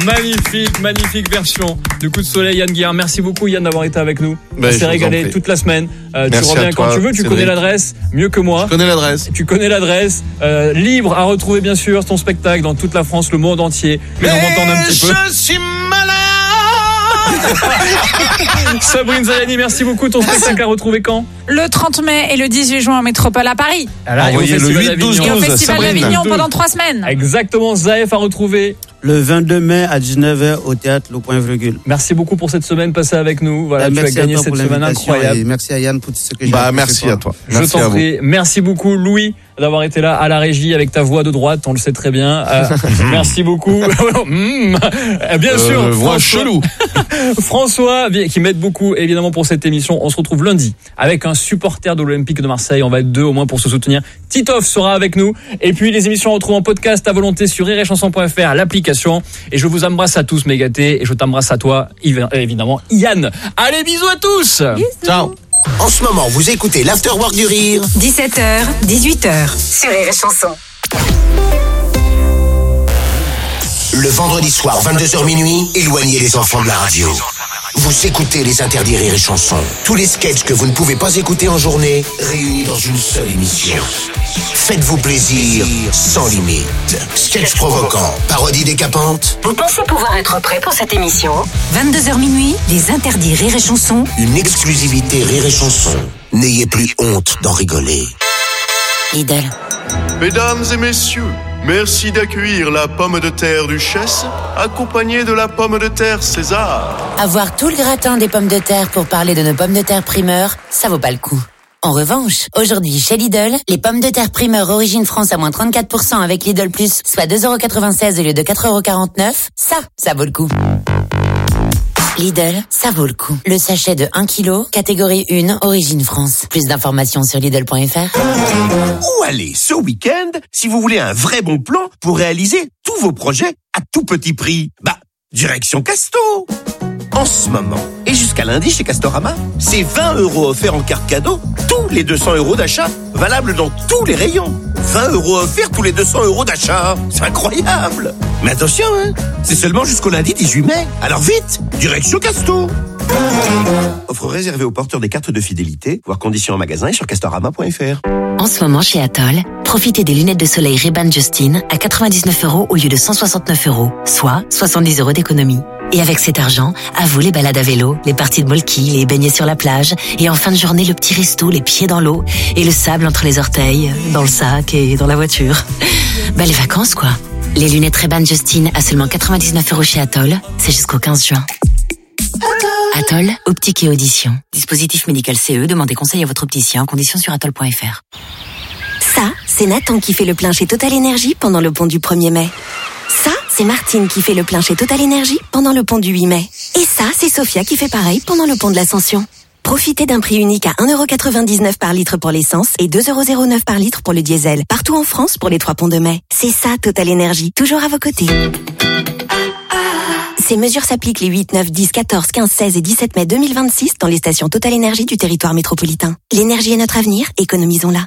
Magnifique version de Coup de Soleil, Yann Guillard. Merci beaucoup Yann d'avoir été avec nous. On s'est régalé toute la semaine. Tu reviens quand tu veux, tu connais l'adresse mieux que moi. Tu connais l'adresse. Libre à retrouver bien sûr ton spectacle dans toute la France, le monde entier. Mais on m'entend un petit peu. Je suis malade. Sabrine Zayani, merci beaucoup. Ton spectacle à retrouver quand? Le 30 mai et le 18 juin en métropole à Paris. Envoyez le 8-12-12 et au Festival d'Avignon pendant 3 semaines. Exactement, Zaef à retrouver. Le 22 mai à 19h au théâtre Le Point Virgule. Merci beaucoup pour cette semaine passée avec nous. Voilà, tu as gagné cette semaine incroyable. Et merci à Yann pour tout ce que j'ai merci à toi. Je t'en prie. Merci beaucoup Louis d'avoir été là à la régie avec ta voix de droite, on le sait très bien. Merci beaucoup. Bien sûr, voix chelou. François qui m'aide beaucoup évidemment pour cette émission. On se retrouve lundi avec un supporter de l'Olympique de Marseille. On va être 2 au moins pour se soutenir. Titoff sera avec nous. Et puis les émissions on retrouve en podcast à volonté sur rireetchanson.fr, l'application. Et je vous embrasse à tous mes gâtés et je t'embrasse à toi évidemment Yann. Allez, bisous à tous. Bisous. Ciao. En ce moment, vous écoutez l'Afterwork du Rire. 17h, 18h sur Rire et Chanson. Le vendredi soir, 22h minuit, éloignez les enfants de la radio. Vous écoutez les interdits Rire et Chanson. Tous les sketchs que vous ne pouvez pas écouter en journée, réunis dans une seule émission. Faites-vous plaisir sans limite. Sketch provoquant, parodie décapante. Vous pensez pouvoir être prêt pour cette émission? 22h minuit, les interdits Rire et Chanson. Une exclusivité Rire et Chanson. N'ayez plus honte d'en rigoler. Lidl. Mesdames et messieurs, merci d'accueillir la pomme de terre Duchesse, accompagnée de la pomme de terre César. Avoir tout le gratin des pommes de terre pour parler de nos pommes de terre primeur, ça vaut pas le coup. En revanche, aujourd'hui chez Lidl, les pommes de terre primeur origine France à moins 34% avec Lidl Plus, soit 2,96€ au lieu de 4,49€, ça vaut le coup. Lidl, ça vaut le coup. Le sachet de 1 kg, catégorie 1, origine France. Plus d'informations sur Lidl.fr. Où aller ce week-end si vous voulez un vrai bon plan pour réaliser tous vos projets à tout petit prix? Direction Casto. En ce moment, et jusqu'à lundi chez Castorama, c'est 20€ offerts en carte cadeau, tous les 200€ d'achat, valable dans tous les rayons. 20€ offerts tous les 200€ d'achat. C'est incroyable. Mais attention, c'est seulement jusqu'au lundi 18 mai. Alors vite, direction Casto. Offre réservée aux porteurs des cartes de fidélité, voir conditions en magasin et sur castorama.fr. En ce moment chez Atoll, profitez des lunettes de soleil Ray-Ban Justin à 99€ au lieu de 169€, soit 70€ d'économie. Et avec cet argent, à vous les balades à vélo, les parties de molki, les baignets sur la plage, et en fin de journée le petit resto, les pieds dans l'eau, et le sable entre les orteils, dans le sac et dans la voiture. Les vacances quoi. Les lunettes Ray-Ban Justin à seulement 99€ chez Atoll, c'est jusqu'au 15 juin. Atoll, optique et audition. Dispositif médical CE, demandez conseil à votre opticien, conditions sur atoll.fr. Ça, c'est Nathan qui fait le plein chez Total Energy pendant le pont du 1er mai. Ça, c'est Martine qui fait le plein chez Total Energy pendant le pont du 8 mai. Et ça, c'est Sophia qui fait pareil pendant le pont de l'Ascension. Profitez d'un prix unique à 1,99€ par litre pour l'essence et 2,09€ par litre pour le diesel. Partout en France pour les 3 ponts de mai. C'est ça, Total Energy. Toujours à vos côtés. Ces mesures s'appliquent les 8, 9, 10, 14, 15, 16 et 17 mai 2026 dans les stations Total Energy du territoire métropolitain. L'énergie est notre avenir, économisons-la.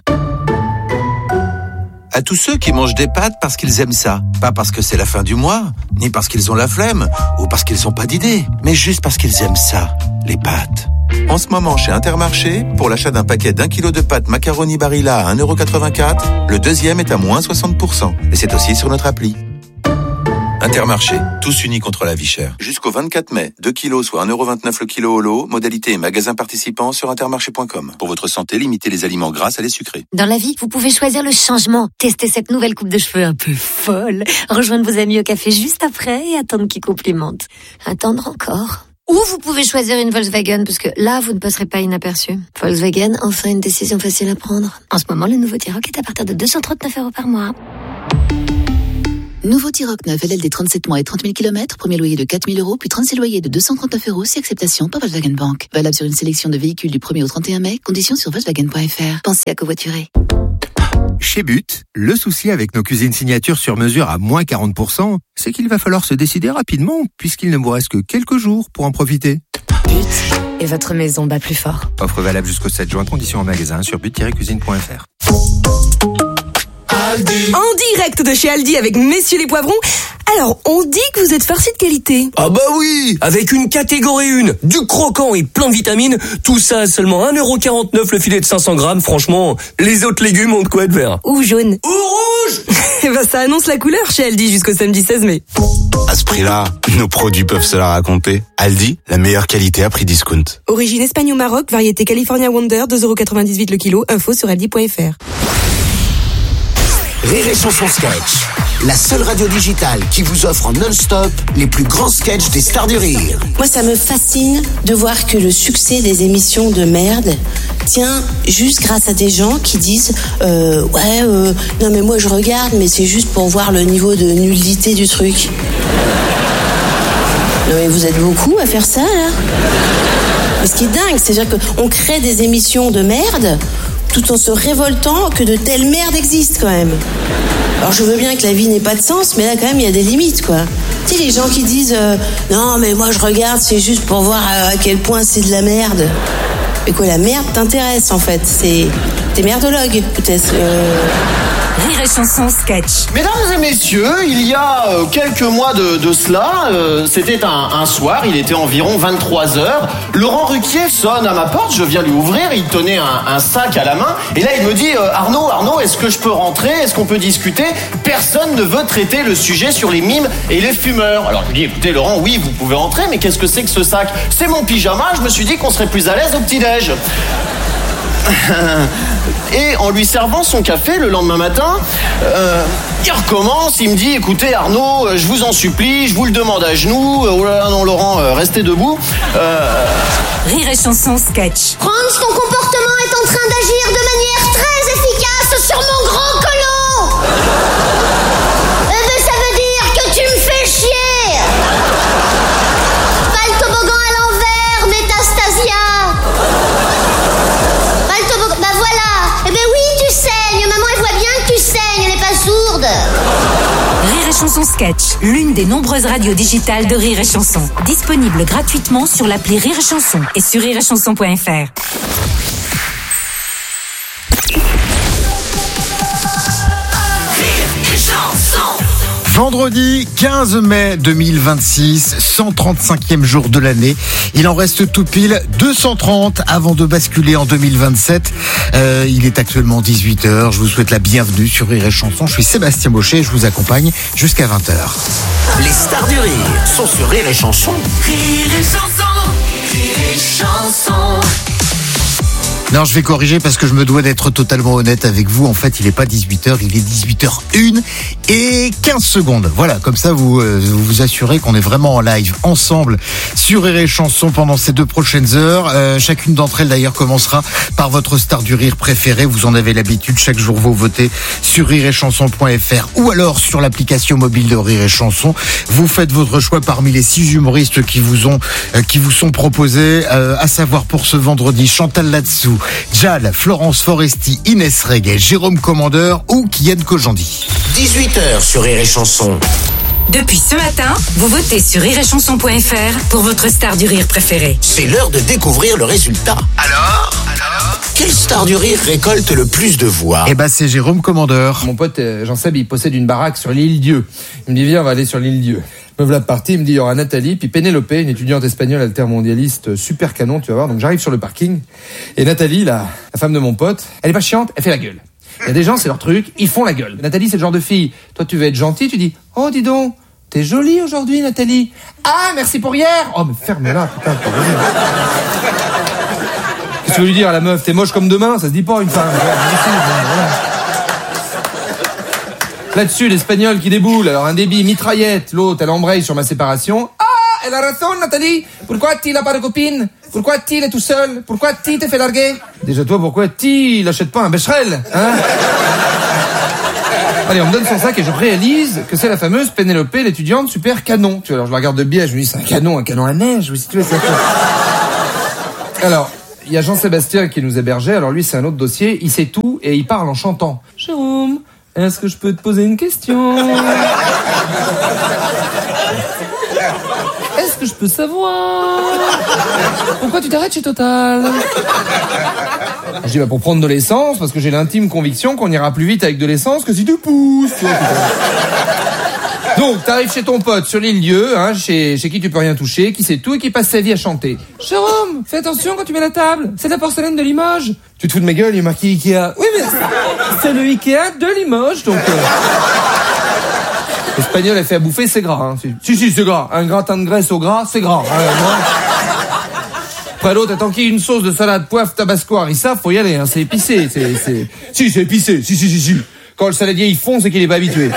À tous ceux qui mangent des pâtes parce qu'ils aiment ça. Pas parce que c'est la fin du mois, ni parce qu'ils ont la flemme, ou parce qu'ils n'ont pas d'idée, mais juste parce qu'ils aiment ça, les pâtes. En ce moment, chez Intermarché, pour l'achat d'un paquet d'1 kg de pâtes macaroni Barilla à 1,84€, le deuxième est à moins 60%. Et c'est aussi sur notre appli. Intermarché, tous unis contre la vie chère. Jusqu'au 24 mai, 2 kilos soit 1,29€ le kilo au lot, modalité et magasin participant sur intermarché.com. Pour votre santé, limitez les aliments gras à les sucrés. Dans la vie, vous pouvez choisir le changement. Testez cette nouvelle coupe de cheveux un peu folle. Rejoindre vos amis au café juste après et attendre qu'ils complimentent. Attendre encore. Ou vous pouvez choisir une Volkswagen, parce que là, vous ne passerez pas inaperçu. Volkswagen, enfin une décision facile à prendre. En ce moment, le nouveau T-Roc est à partir de 239€ par mois. Nouveau T-Roc 9 LLD 37 mois et 30 000 km, premier loyer de 4 000€, puis 36 loyers de 239€ si acceptation par Volkswagen Bank. Valable sur une sélection de véhicules du 1er au 31 mai, conditions sur Volkswagen.fr. Pensez à covoiturer. Chez But, le souci avec nos cuisines signatures sur mesure à moins 40%, c'est qu'il va falloir se décider rapidement, puisqu'il ne vous reste que quelques jours pour en profiter. But, et votre maison bat plus fort. Offre valable jusqu'au 7 juin, conditions en magasin sur but-cuisine.fr. Aldi. En direct de chez Aldi avec messieurs les poivrons. Alors, on dit que vous êtes farcis de qualité. Ah bah oui, avec une catégorie 1, du croquant et plein de vitamines, tout ça à seulement 1,49€ le filet de 500 grammes, franchement, les autres légumes ont de quoi être verts. Ou jaune. Ou rouge. Eh ben ça annonce la couleur chez Aldi jusqu'au samedi 16 mai. À ce prix-là, nos produits peuvent se la raconter. Aldi, la meilleure qualité à prix discount. Origine Espagne ou Maroc, variété California Wonder, 2,98€ le kilo, info sur aldi.fr. Rire et Chanson Sketch, la seule radio digitale qui vous offre en non-stop les plus grands sketchs des stars du rire. Moi, ça me fascine de voir que le succès des émissions de merde tient juste grâce à des gens qui disent non mais moi je regarde, mais c'est juste pour voir le niveau de nullité du truc. Non mais vous êtes beaucoup à faire ça là. Mais ce qui est dingue, c'est-à-dire qu'on crée des émissions de merde tout en se révoltant que de telles merdes existent quand même. Alors je veux bien que la vie n'ait pas de sens, mais là quand même il y a des limites quoi. Tu sais les gens qui disent non mais moi je regarde c'est juste pour voir à quel point c'est de la merde. Mais quoi, la merde t'intéresse en fait, c'est... T'es merdologue peut-être. Rire et Chanson sketch. Mesdames et messieurs, il y a quelques mois de cela, c'était un soir, il était environ 23h. Laurent Ruquier sonne à ma porte, je viens lui ouvrir, il tenait un sac à la main. Et là, il me dit Arnaud, est-ce que je peux rentrer? Est-ce qu'on peut discuter? Personne ne veut traiter le sujet sur les mimes et les fumeurs. Alors je lui dis, écoutez Laurent, oui, vous pouvez rentrer, mais qu'est-ce que c'est que ce sac? C'est mon pyjama, je me suis dit qu'on serait plus à l'aise au petit-déj. Et en lui servant son café le lendemain matin, il recommence, il me dit écoutez Arnaud, je vous en supplie, je vous le demande à genoux. Oh là là non Laurent, restez debout. Rire et Chanson sketch. Franz, ton comportement est en train d'agir de manière très efficace sur mon grand colon. Mais ça veut dire que tu me fais chier. Pas le toboggan à l'envers, Métastasia. Bah voilà. Eh ben oui, tu saignes. Maman, elle voit bien que tu saignes. Elle n'est pas sourde. Rire et Chanson sketch, l'une des nombreuses radios digitales de Rire et Chanson. Disponible gratuitement sur l'appli Rire et Chanson et sur rireetchanson.fr. Vendredi 15 mai 2026, 135e jour de l'année. Il en reste tout pile 230 avant de basculer en 2027. Il est actuellement 18h. Je vous souhaite la bienvenue sur Rire et Chanson. Je suis Sébastien Baucher et je vous accompagne jusqu'à 20h. Les stars du rire sont sur Rire et Chanson. Rire et Chanson, Rire et Chanson. Non, je vais corriger parce que je me dois d'être totalement honnête avec vous. En fait, il est pas 18h, il est 18h01 et 15 secondes. Voilà, comme ça, vous vous assurez qu'on est vraiment en live ensemble sur Rire et Chanson pendant ces 2 prochaines heures. Chacune d'entre elles, d'ailleurs, commencera par votre star du rire préférée. Vous en avez l'habitude. Chaque jour, vous votez sur rireetchanson.fr ou alors sur l'application mobile de Rire et Chanson. Vous faites votre choix parmi les 6 humoristes qui vous sont proposés, à savoir pour ce vendredi, Chantal Latsou, Jal, Florence Foresti, Inès Régay, Jérôme Commandeur ou Kian Kojandi. 18h sur Rire et Chanson. Depuis ce matin, vous votez sur rireetchanson.fr pour votre star du rire préférée. C'est l'heure de découvrir le résultat. Alors quelle star du rire récolte le plus de voix? Eh ben, c'est Jérôme Commandeur. Mon pote Jean-Seb, il possède une baraque sur l'île Dieu. Il me dit, viens, on va aller sur l'île Dieu. Me voilà parti, il me dit, il y aura Nathalie, puis Pénélope, une étudiante espagnole altermondialiste super canon, tu vas voir. Donc j'arrive sur le parking, et Nathalie, la femme de mon pote, elle est pas chiante, elle fait la gueule. Il y a des gens, c'est leur truc, ils font la gueule. Nathalie, c'est le genre de fille, toi tu veux être gentil, tu dis, oh dis donc, t'es jolie aujourd'hui Nathalie. Ah, merci pour hier. Oh mais ferme-la, putain, t'es jolie. Qu'est-ce que tu veux lui dire à la meuf, t'es moche comme demain, ça se dit pas une femme. Là-dessus, l'Espagnol qui déboule, alors un débit mitraillette, l'autre elle embraye sur ma séparation. Ah, elle a raison Nathalie. Pourquoi tu n'as pas de copine? Pourquoi tu es tout seul? Pourquoi tu t'es fait larguer? Déjà toi, pourquoi tu n'achètes pas un Becherel, hein? Allez, on me donne son sac et je réalise que c'est la fameuse Pénélope, l'étudiante super canon. Tu vois, alors je la regarde de biais, je me dis c'est un canon à neige, si tu veux, c'est alors, il y a Jean-Sébastien qui nous hébergeait, alors lui c'est un autre dossier, il sait tout et il parle en chantant. Jérôme, est-ce que je peux te poser une question? Est-ce Est-ce que je peux savoir pourquoi tu t'arrêtes chez Total? Je dis pour prendre de l'essence, parce que j'ai l'intime conviction qu'on ira plus vite avec de l'essence que si tu pousses. Donc, t'arrives chez ton pote sur l'île Dieu, chez qui tu peux rien toucher, qui sait tout et qui passe sa vie à chanter. Jérôme, fais attention quand tu mets la table, c'est de la porcelaine de Limoges. Tu te fous de ma gueule, il est marqué Ikea. Oui, mais c'est le Ikea de Limoges, donc... L'espagnol, elle fait à bouffer, c'est gras. Si, c'est gras. Un gratin de graisse au gras, c'est gras. Après l'autre, tant qu'il y ait une sauce de salade, poivre, tabasco, harissa, faut y aller, c'est épicé. Si, c'est épicé. Si. Quand le saladier, il fond, c'est qu'il est pas habitué.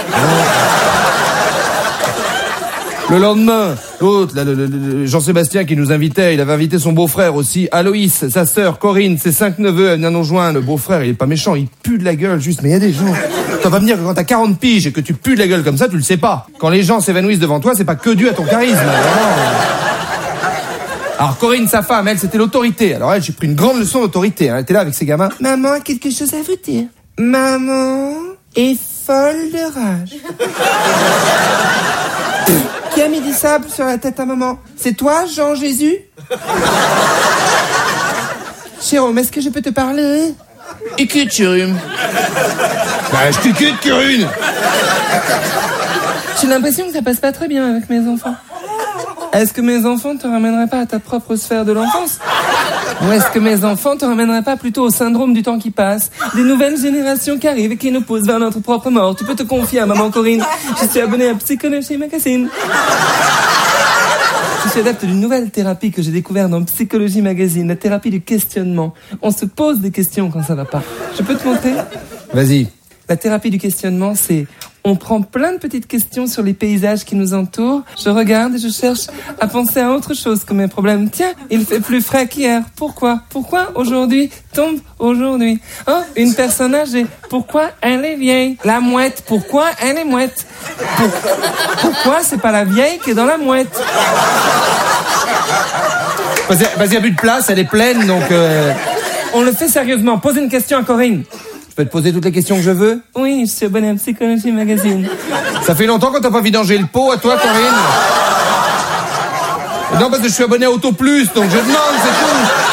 Le lendemain, l'autre, le Jean-Sébastien qui nous invitait, il avait invité son beau-frère aussi, Aloïs, sa sœur, Corinne, ses 5 neveux à venir nous joindre. Le beau-frère, il est pas méchant, il pue de la gueule juste, mais il y a des gens... Ça va me dire que quand t'as 40 piges et que tu pues de la gueule comme ça, tu le sais pas. Quand les gens s'évanouissent devant toi, c'est pas que dû à ton charisme. Alors Corinne, sa femme, elle, c'était l'autorité. Alors elle, j'ai pris une grande leçon d'autorité. Elle était là avec ses gamins. Maman a quelque chose à vous dire. Maman est folle de rage. Qui a mis du sable sur la tête à maman? C'est toi, Jean-Jésus? Jérôme, est-ce que je peux te parler? Écoute, Jérôme. Bah, je t'écoute, Curune. J'ai l'impression que ça passe pas très bien avec mes enfants. Est-ce que mes enfants te ramèneraient pas à ta propre sphère de l'enfance? Ou est-ce que mes enfants te ramèneraient pas plutôt au syndrome du temps qui passe? Des nouvelles générations qui arrivent et qui nous poussent vers notre propre mort. Tu peux te confier à maman Corinne. Je suis abonnée à Psychologie Magazine. Je suis adepte d'une nouvelle thérapie que j'ai découverte dans Psychologie Magazine, la thérapie du questionnement. On se pose des questions quand ça va pas. Je peux te montrer? Vas-y. La thérapie du questionnement, c'est... On prend plein de petites questions sur les paysages qui nous entourent. Je regarde et je cherche à penser à autre chose que mes problèmes. Tiens, il fait plus frais qu'hier. Pourquoi? Pourquoi aujourd'hui tombe aujourd'hui? Oh, une personne âgée. Pourquoi elle est vieille? La mouette. Pourquoi elle est mouette? Pourquoi c'est pas la vieille qui est dans la mouette? Vas-y, à but de place, elle est pleine, donc... On le fait sérieusement. Posez une question à Corinne. Je peux te poser toutes les questions que je veux? Oui, je suis abonné à Psychologie Magazine. Ça fait longtemps que t'as pas vidangé le pot à toi, Corinne? Non, parce que je suis abonné à Auto Plus, donc je demande, c'est tout.